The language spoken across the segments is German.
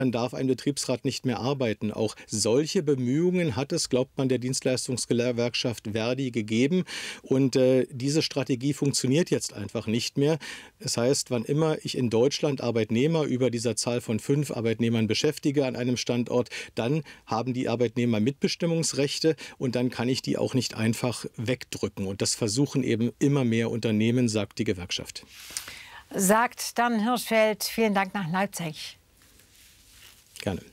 dann darf ein Betriebsrat nicht mehr arbeiten. Auch solche Bemühungen hat es, glaubt man, der Dienstleistungsgewerkschaft Verdi gegeben. Und diese Strategie funktioniert jetzt einfach nicht mehr. Das heißt, wann immer ich in Deutschland Arbeitnehmer über dieser Zahl von 5 Arbeitnehmern beschäftige an einem Standort, dann haben die Arbeitnehmer Mitbestimmungsrechte und dann kann ich die auch nicht einfach wegdrücken. Und das versuchen eben immer mehr Unternehmen, sagt die Gewerkschaft. Sagt Dan Hirschfeld. Vielen Dank nach Leipzig. Gerne.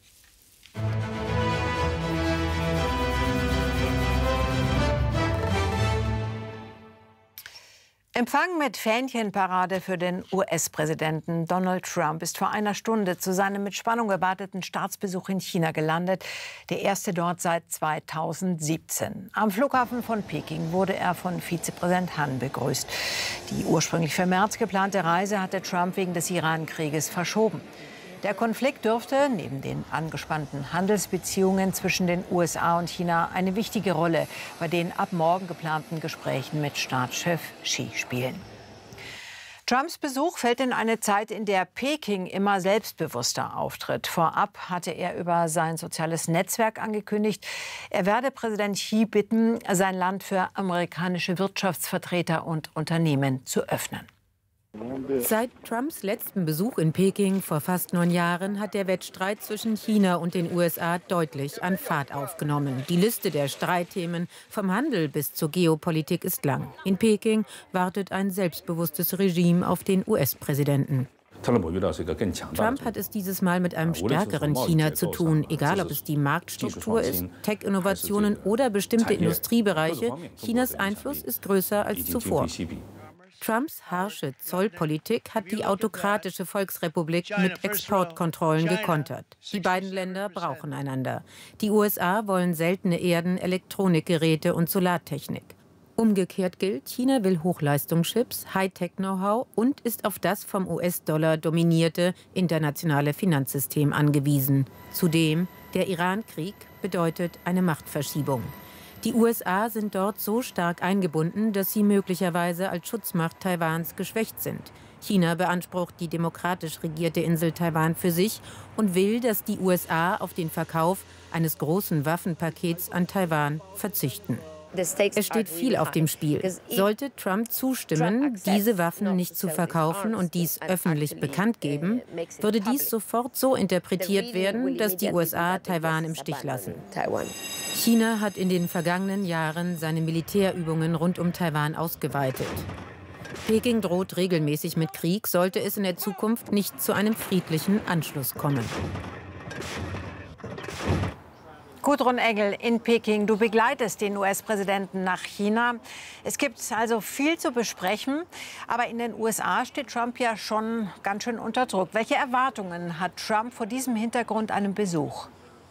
Empfang mit Fähnchenparade für den US-Präsidenten. Donald Trump ist vor einer Stunde zu seinem mit Spannung erwarteten Staatsbesuch in China gelandet. Der erste dort seit 2017. Am Flughafen von Peking wurde er von Vizepräsident Han begrüßt. Die ursprünglich für März geplante Reise hatte Trump wegen des Iran-Krieges verschoben. Der Konflikt dürfte neben den angespannten Handelsbeziehungen zwischen den USA und China eine wichtige Rolle bei den ab morgen geplanten Gesprächen mit Staatschef Xi spielen. Trumps Besuch fällt in eine Zeit, in der Peking immer selbstbewusster auftritt. Vorab hatte er über sein soziales Netzwerk angekündigt, er werde Präsident Xi bitten, sein Land für amerikanische Wirtschaftsvertreter und Unternehmen zu öffnen. Seit Trumps letzten Besuch in Peking vor fast 9 Jahren hat der Wettstreit zwischen China und den USA deutlich an Fahrt aufgenommen. Die Liste der Streitthemen vom Handel bis zur Geopolitik ist lang. In Peking wartet ein selbstbewusstes Regime auf den US-Präsidenten. Trump hat es dieses Mal mit einem stärkeren China zu tun, egal ob es die Marktstruktur ist, Tech-Innovationen oder bestimmte Industriebereiche. Chinas Einfluss ist größer als zuvor. Trumps harsche Zollpolitik hat die autokratische Volksrepublik mit Exportkontrollen gekontert. Die beiden Länder brauchen einander. Die USA wollen seltene Erden, Elektronikgeräte und Solartechnik. Umgekehrt gilt, China will Hochleistungschips, Hightech-Know-how und ist auf das vom US-Dollar dominierte internationale Finanzsystem angewiesen. Zudem, der Iran-Krieg bedeutet eine Machtverschiebung. Die USA sind dort so stark eingebunden, dass sie möglicherweise als Schutzmacht Taiwans geschwächt sind. China beansprucht die demokratisch regierte Insel Taiwan für sich und will, dass die USA auf den Verkauf eines großen Waffenpakets an Taiwan verzichten. Es steht viel auf dem Spiel. Sollte Trump zustimmen, diese Waffen nicht zu verkaufen und dies öffentlich bekannt geben, würde dies sofort so interpretiert werden, dass die USA Taiwan im Stich lassen. China hat in den vergangenen Jahren seine Militärübungen rund um Taiwan ausgeweitet. Peking droht regelmäßig mit Krieg, sollte es in der Zukunft nicht zu einem friedlichen Anschluss kommen. Gudrun Engel in Peking, du begleitest den US-Präsidenten nach China. Es gibt also viel zu besprechen, aber in den USA steht Trump ja schon ganz schön unter Druck. Welche Erwartungen hat Trump vor diesem Hintergrund einem Besuch?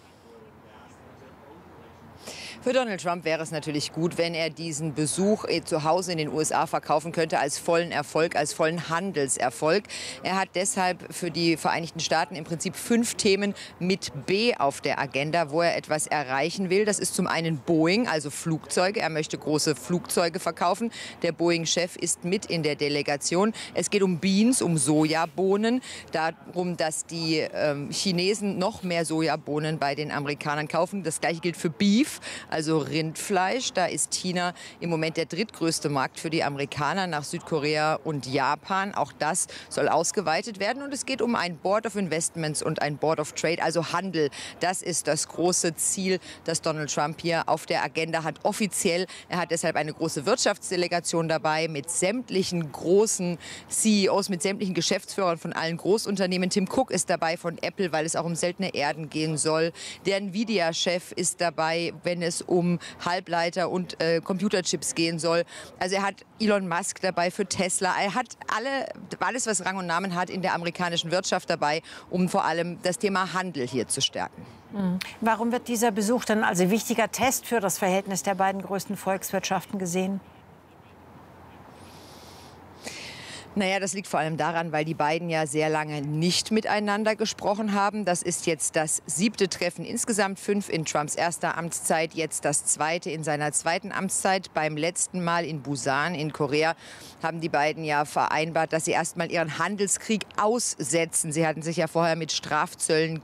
Für Donald Trump wäre es natürlich gut, wenn er diesen Besuch zu Hause in den USA verkaufen könnte als vollen Erfolg, als vollen Handelserfolg. Er hat deshalb für die Vereinigten Staaten im Prinzip 5 Themen mit B auf der Agenda, wo er etwas erreichen will. Das ist zum einen Boeing, also Flugzeuge. Er möchte große Flugzeuge verkaufen. Der Boeing-Chef ist mit in der Delegation. Es geht um Beans, um Sojabohnen, darum, dass die Chinesen noch mehr Sojabohnen bei den Amerikanern kaufen. Das Gleiche gilt für Beef, also Rindfleisch. Da ist China im Moment der drittgrößte Markt für die Amerikaner nach Südkorea und Japan. Auch das soll ausgeweitet werden. Und es geht um ein Board of Investments und ein Board of Trade, also Handel. Das ist das große Ziel, das Donald Trump hier auf der Agenda hat, offiziell. Er hat deshalb eine große Wirtschaftsdelegation dabei mit sämtlichen großen CEOs, mit sämtlichen Geschäftsführern von allen Großunternehmen. Tim Cook ist dabei von Apple, weil es auch um seltene Erden gehen soll. Der Nvidia-Chef ist dabei, wenn es um Halbleiter und Computerchips gehen soll. Also er hat Elon Musk dabei für Tesla. Er hat alles, was Rang und Namen hat, in der amerikanischen Wirtschaft dabei, um vor allem das Thema Handel hier zu stärken. Warum wird dieser Besuch dann als wichtiger Test für das Verhältnis der beiden größten Volkswirtschaften gesehen? Naja, das liegt vor allem daran, weil die beiden ja sehr lange nicht miteinander gesprochen haben. Das ist jetzt das 7. Treffen, insgesamt 5 in Trumps erster Amtszeit, jetzt das 2. in seiner 2. Amtszeit. Beim letzten Mal in Busan in Korea haben die beiden ja vereinbart, dass sie erst mal ihren Handelskrieg aussetzen. Sie hatten sich ja vorher mit Strafzöllen